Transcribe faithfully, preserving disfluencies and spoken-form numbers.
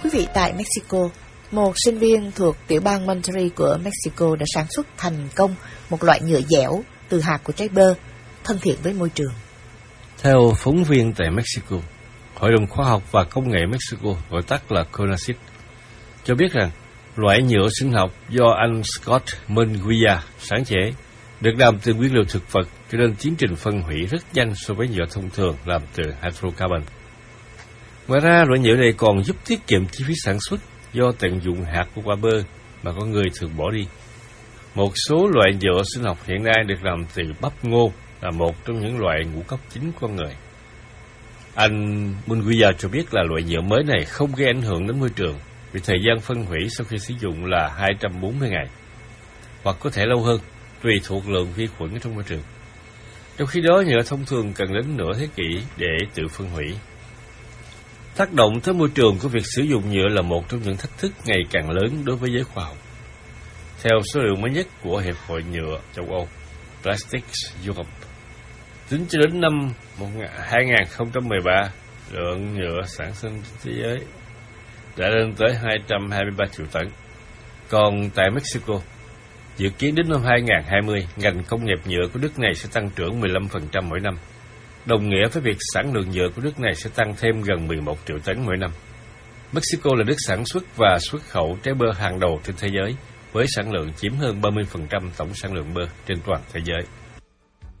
quý vị, tại Mexico, một sinh viên thuộc tiểu bang Monterrey của Mexico đã sản xuất thành công một loại nhựa dẻo từ hạt của trái bơ, thân thiện với môi trường. Theo phóng viên tại Mexico, Hội đồng Khoa học và Công nghệ Mexico, gọi tắt là CONACYT, cho biết rằng loại nhựa sinh học do anh Scott Munguia sáng chế được làm từ nguyên liệu thực vật, cho nên tiến trình phân hủy rất nhanh so với nhựa thông thường làm từ hydrocarbon. Ngoài ra, loại nhựa này còn giúp tiết kiệm chi phí sản xuất do tận dụng hạt của quả bơ mà con người thường bỏ đi. Một số loại nhựa sinh học hiện nay được làm từ bắp ngô là một trong những loại ngũ cốc chính của con người. Anh Munguia cho biết là loại nhựa mới này không gây ảnh hưởng đến môi trường vì thời gian phân hủy sau khi sử dụng là hai trăm bốn mươi ngày, hoặc có thể lâu hơn, tùy thuộc lượng vi khuẩn ở trong môi trường. Trong khi đó, nhựa thông thường cần đến nửa thế kỷ để tự phân hủy. Tác động tới môi trường của việc sử dụng nhựa là một trong những thách thức ngày càng lớn đối với giới khoa học. Theo số liệu mới nhất của Hiệp hội Nhựa châu Âu, Plastics Europe, tính cho đến năm hai không một ba, lượng nhựa sản sinh trên thế giới đã lên tới hai trăm hai mươi ba triệu tấn. Còn tại Mexico, dự kiến đến năm hai không hai không, ngành công nghiệp nhựa của nước này sẽ tăng trưởng mười lăm phần trăm mỗi năm, đồng nghĩa với việc sản lượng nhựa của nước này sẽ tăng thêm gần mười một triệu tấn mỗi năm. Mexico là nước sản xuất và xuất khẩu trái bơ hàng đầu trên thế giới, với sản lượng chiếm hơn ba mươi phần trăm tổng sản lượng bơ trên toàn thế giới.